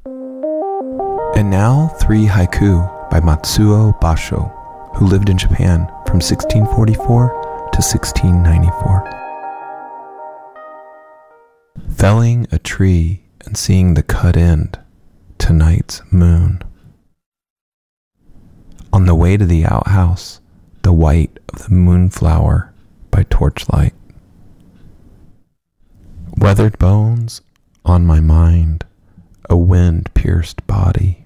And now 3 haiku by Matsuo Basho, who lived in Japan from 1644 to 1694. Felling a tree and seeing the cut end, tonight's moon. On the way to the outhouse, the white of the moonflower by torchlight. Weathered bones on my mind, a wind-pierced body.